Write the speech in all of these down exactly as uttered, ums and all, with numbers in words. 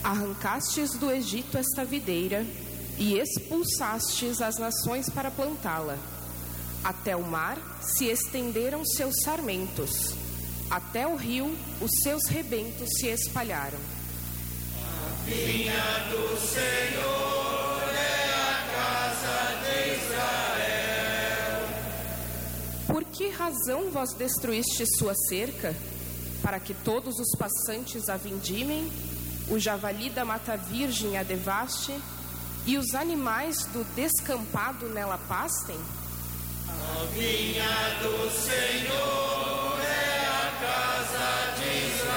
Arrancastes do Egito esta videira e expulsastes as nações para plantá-la. Até o mar se estenderam seus sarmentos, até o rio os seus rebentos se espalharam. A vinha do Senhor é a casa de Israel. Por que razão vós destruíste sua cerca, para que todos os passantes a vindimem, o javali da mata virgem a devaste, e os animais do descampado nela pastem? A vinha do Senhor é a casa de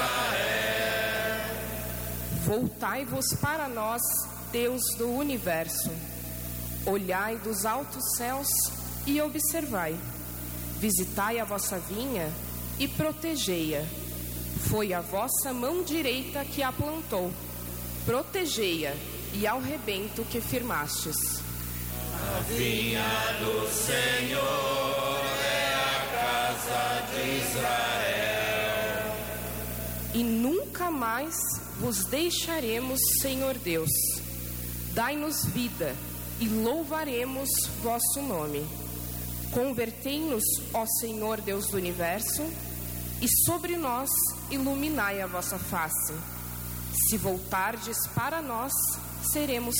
Israel. Voltai-vos para nós, Deus do universo. Olhai dos altos céus e observai. Visitai a vossa vinha e protegei-a. Foi a vossa mão direita que a plantou. Protegei-a e ao rebento que firmastes. A vinha do Senhor é a casa de Israel. E nunca mais vos deixaremos, Senhor Deus. Dai-nos vida e louvaremos vosso nome. Convertei-nos, ó Senhor Deus do universo, e sobre nós iluminai a vossa face. Se voltardes para nós, seremos